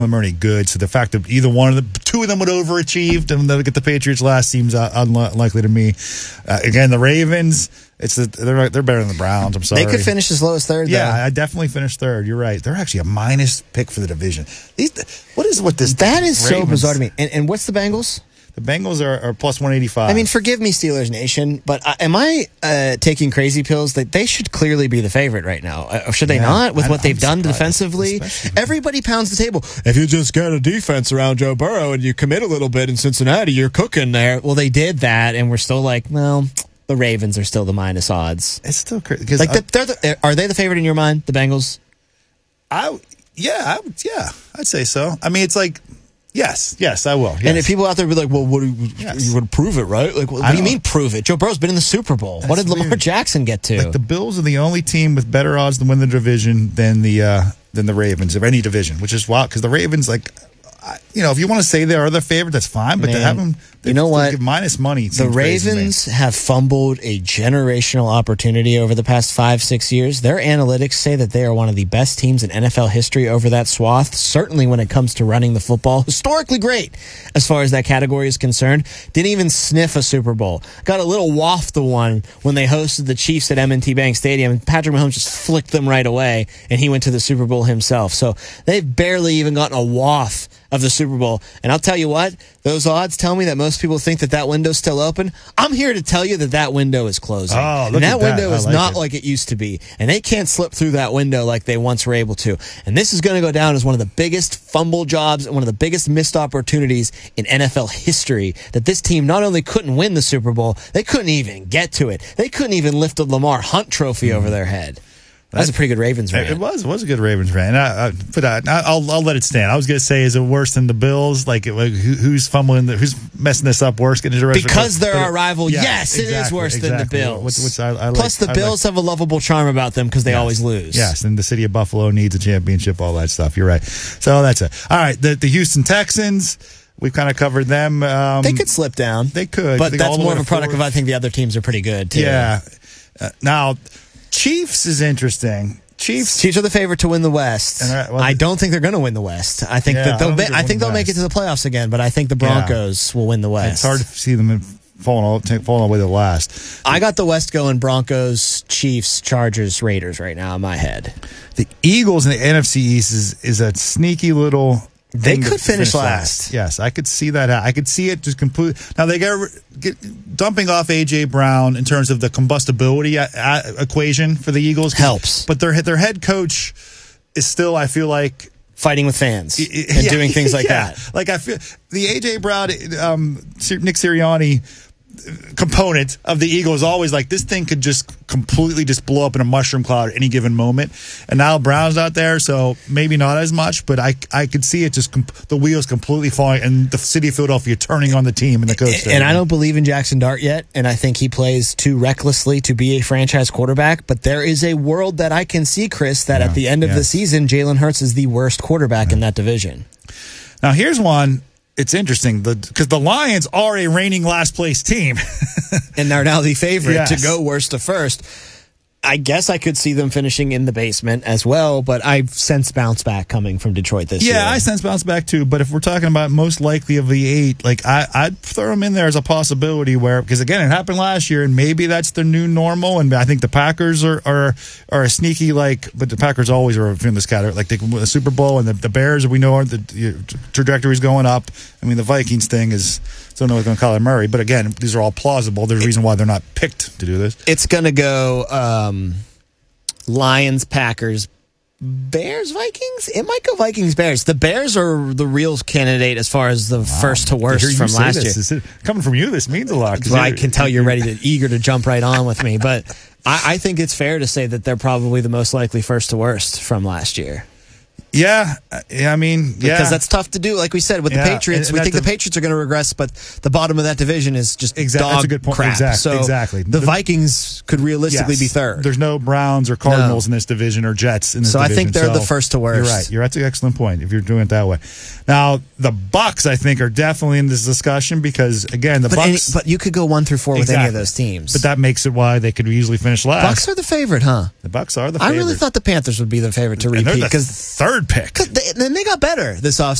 them are any good. So the fact that either one of the two of them would overachieve and they'll get the Patriots last seems unlikely to me. Again, the Ravens, they're better than the Browns. I'm sorry. They could finish as low as third. Yeah, though. I definitely finished third. You're right. They're actually a minus pick for the division. What is this? That is so Ravens? bizarre to me. And what's the Bengals? The Bengals are plus 185. I mean, forgive me, Steelers Nation, but am I taking crazy pills that they should clearly be the favorite right now? Or should they not with what they've done defensively? Everybody pounds the table. If you just get a defense around Joe Burrow and you commit a little bit in Cincinnati, you're cooking there. Well, they did that, and we're still like, well, the Ravens are still the minus odds. It's still crazy. Like are they the favorite in your mind, the Bengals? I'd say so. I mean, it's like, yes, I will. Yes. And if people out there be like, well, you would prove it, right? Like, what do you mean prove it? Joe Burrow's been in the Super Bowl. What did Lamar Jackson get to? Like the Bills are the only team with better odds to win the division than the Ravens of any division, which is wild because the Ravens, like, if you want to say they are the favorite, that's fine. But to have them, you know what? Give minus money. The Ravens have fumbled a generational opportunity over the past 5-6 years. Their analytics say that they are one of the best teams in NFL history over that swath. Certainly when it comes to running the football, historically great as far as that category is concerned. Didn't even sniff a Super Bowl. Got a little waft of one when they hosted the Chiefs at M&T Bank Stadium. Patrick Mahomes just flicked them right away, and he went to the Super Bowl himself. So they've barely even gotten a waft of the Super Bowl. And I'll tell you what, those odds tell me that most people think that window's still open. I'm here to tell you that window is closing. Oh, and that window is not like it used to be. And they can't slip through that window like they once were able to. And this is going to go down as one of the biggest fumble jobs and one of the biggest missed opportunities in NFL history, that this team not only couldn't win the Super Bowl, they couldn't even get to it. They couldn't even lift the Lamar Hunt trophy over their head. That was a pretty good Ravens rant. It was a good Ravens rant. I'll let it stand. I was going to say, is it worse than the Bills? Like who's fumbling? Who's messing this up worse? Because they're our rival. Yes, exactly, it is worse than the Bills. Which I Plus, the Bills have a lovable charm about them because they always lose. Yes, and the city of Buffalo needs a championship. All that stuff. You're right. So that's it. All right, the Houston Texans. We've kind of covered them. They could slip down. They could, but that's more of a product of I think the other teams are pretty good too. Yeah. Now. Chiefs is interesting. Chiefs are the favorite to win the West. I don't think they're going to win the West. I think they'll make it to the playoffs again, but I think the Broncos will win the West. It's hard to see them falling all the way to the last. I got the West going Broncos, Chiefs, Chargers, Raiders right now in my head. The Eagles in the NFC East is a sneaky little. They could finish last. Yes, I could see that. I could see it just completely. Now they get dumping off A.J. Brown in terms of the combustibility equation for the Eagles helps, but their head coach is still, I feel like, fighting with fans and doing things like that. Like I feel the A.J. Brown, Nick Sirianni component of the Eagles is always like, this thing could just completely just blow up in a mushroom cloud at any given moment. And now Brown's out there, so maybe not as much, but I could see it just the wheels completely falling and the city of Philadelphia turning on the team and the coach. And I don't believe in Jackson Dart yet, and I think he plays too recklessly to be a franchise quarterback, but there is a world that I can see, Chris, that at the end of the season, Jalen Hurts is the worst quarterback in that division. Now here's one. It's interesting because the Lions are a reigning last place team. And they're now the favorite to go worst to first. I guess I could see them finishing in the basement as well, but I sense bounce back coming from Detroit this year. Yeah, I sense bounce back too, but if we're talking about most likely of the 8, like I'd throw them in there as a possibility because again, it happened last year and maybe that's the new normal, and I think the Packers are a sneaky but the Packers always are in this category, like they can win the Super Bowl, and the Bears, we know the trajectory's going up. I mean, the Vikings thing is, don't know what's going to call it Murray, but again, these are all plausible. There's a reason why they're not picked to do this. It's going to go Lions, Packers, Bears, Vikings. It might go Vikings, Bears. The Bears are the real candidate as far as the first to worst from last year. Coming from you, this means a lot. Well, I can tell you're eager to jump right on with me, but I think it's fair to say that they're probably the most likely first to worst from last year. Yeah, I mean, because that's tough to do. Like we said with the Patriots, we think the Patriots are going to regress, but the bottom of that division is just dog that's a good point. crap. Exactly. The Vikings could realistically be third. There's no Browns or Cardinals in this division or Jets in this division. I think they're the first to worst. You're right. That's an excellent point if you're doing it that way. Now, the Bucs, I think, are definitely in this discussion because, again, Bucs. But you could go 1 through 4 with any of those teams. But that makes it why they could easily finish last. Bucs are the favorite, huh? The Bucs are the favorite. I really thought the Panthers would be the favorite to repeat because third third pick. Then they got better this offseason.